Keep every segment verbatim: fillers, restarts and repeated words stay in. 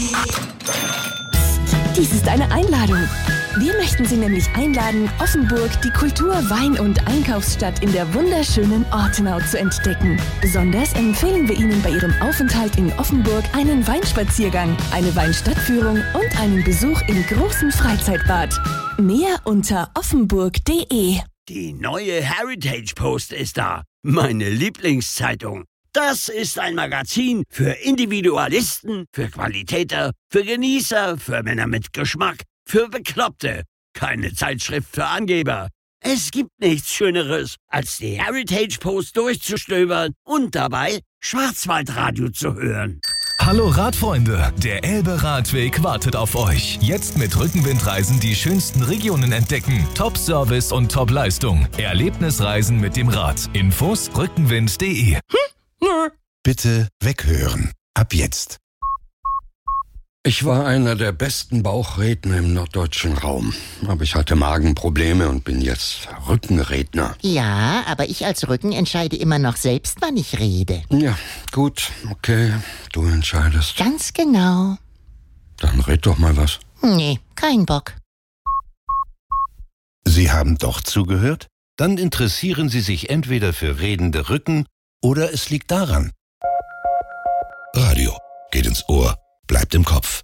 Dies ist eine Einladung. Wir möchten Sie nämlich einladen, Offenburg, die Kultur-, Wein- und Einkaufsstadt in der wunderschönen Ortenau zu entdecken. Besonders empfehlen wir Ihnen bei Ihrem Aufenthalt in Offenburg einen Weinspaziergang, eine Weinstadtführung und einen Besuch im großen Freizeitbad. Mehr unter offenburg punkt de. Die neue Heritage Post ist da. Meine Lieblingszeitung. Das ist ein Magazin für Individualisten, für Qualitäter, für Genießer, für Männer mit Geschmack, für Bekloppte. Keine Zeitschrift für Angeber. Es gibt nichts Schöneres, als die Heritage Post durchzustöbern und dabei Schwarzwaldradio zu hören. Hallo Radfreunde, der Elbe-Radweg wartet auf euch. Jetzt mit Rückenwindreisen die schönsten Regionen entdecken. Top-Service und Top-Leistung. Erlebnisreisen mit dem Rad. Infos rückenwind punkt de. Hm? Nö. Bitte weghören. Ab jetzt. Ich war einer der besten Bauchredner im norddeutschen Raum. Aber ich hatte Magenprobleme und bin jetzt Rückenredner. Ja, aber ich als Rücken entscheide immer noch selbst, wann ich rede. Ja, gut, okay, du entscheidest. Ganz genau. Dann red doch mal was. Nee, kein Bock. Sie haben doch zugehört? Dann interessieren Sie sich entweder für redende Rücken oder es liegt daran. Radio geht ins Ohr, bleibt im Kopf.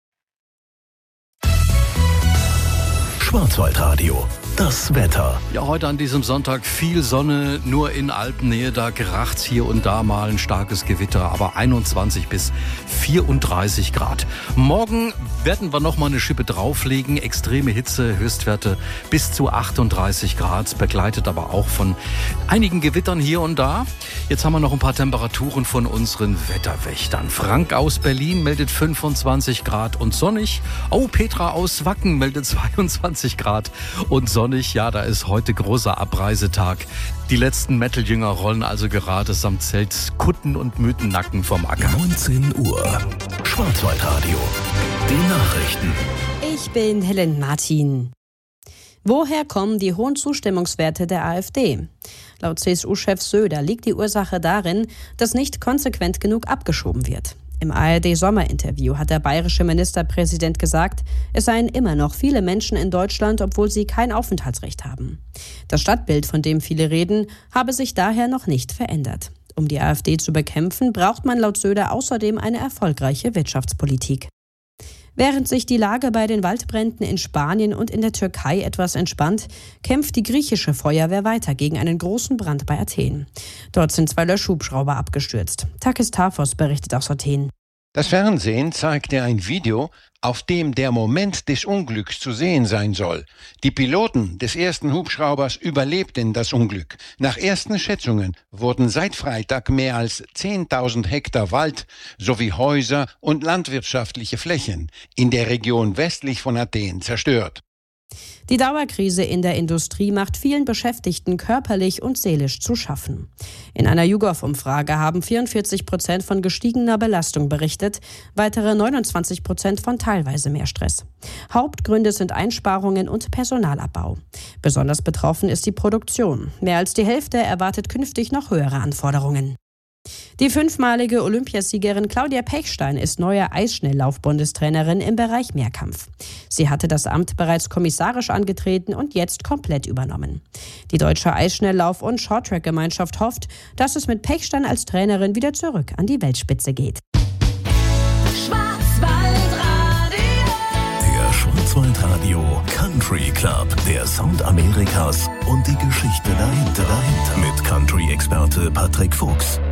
Schwarzwaldradio, das Wetter. Ja, heute an diesem Sonntag viel Sonne, nur in Alpennähe, da kracht's hier und da mal ein starkes Gewitter, aber einundzwanzig bis vierunddreißig Grad. Morgen werden wir noch mal eine Schippe drauflegen, extreme Hitze, Höchstwerte bis zu achtunddreißig Grad, begleitet aber auch von einigen Gewittern hier und da. Jetzt haben wir noch ein paar Temperaturen von unseren Wetterwächtern. Frank aus Berlin meldet fünfundzwanzig Grad und sonnig. Oh, Petra aus Wacken meldet zweiundzwanzig Grad und sonnig. Ja, da ist heute großer Abreisetag. Die letzten Metal-Jünger rollen also gerade samt Zelt Kutten und Mythennacken vom Acker. neunzehn Uhr. Schwarzwaldradio. Die Nachrichten. Ich bin Helen Martin. Woher kommen die hohen Zustimmungswerte der AfD? Laut C S U-Chef Söder liegt die Ursache darin, dass nicht konsequent genug abgeschoben wird. Im A R D-Sommerinterview hat der bayerische Ministerpräsident gesagt, es seien immer noch viele Menschen in Deutschland, obwohl sie kein Aufenthaltsrecht haben. Das Stadtbild, von dem viele reden, habe sich daher noch nicht verändert. Um die AfD zu bekämpfen, braucht man laut Söder außerdem eine erfolgreiche Wirtschaftspolitik. Während sich die Lage bei den Waldbränden in Spanien und in der Türkei etwas entspannt, kämpft die griechische Feuerwehr weiter gegen einen großen Brand bei Athen. Dort sind zwei Löschhubschrauber abgestürzt. Takis Tafos berichtet aus Athen. Das Fernsehen zeigte ein Video, auf dem der Moment des Unglücks zu sehen sein soll. Die Piloten des ersten Hubschraubers überlebten das Unglück. Nach ersten Schätzungen wurden seit Freitag mehr als zehntausend Hektar Wald sowie Häuser und landwirtschaftliche Flächen in der Region westlich von Athen zerstört. Die Dauerkrise in der Industrie macht vielen Beschäftigten körperlich und seelisch zu schaffen. In einer YouGov-Umfrage haben vierundvierzig Prozent von gestiegener Belastung berichtet, weitere neunundzwanzig Prozent von teilweise mehr Stress. Hauptgründe sind Einsparungen und Personalabbau. Besonders betroffen ist die Produktion. Mehr als die Hälfte erwartet künftig noch höhere Anforderungen. Die fünfmalige Olympiasiegerin Claudia Pechstein ist neue Eisschnelllauf-Bundestrainerin im Bereich Mehrkampf. Sie hatte das Amt bereits kommissarisch angetreten und jetzt komplett übernommen. Die deutsche Eisschnelllauf- und Shorttrack-Gemeinschaft hofft, dass es mit Pechstein als Trainerin wieder zurück an die Weltspitze geht. Der Schwarzwaldradio Country Club, der Sound Amerikas und die Geschichte dahinter, dahinter. Mit Country-Experte Patrick Fuchs.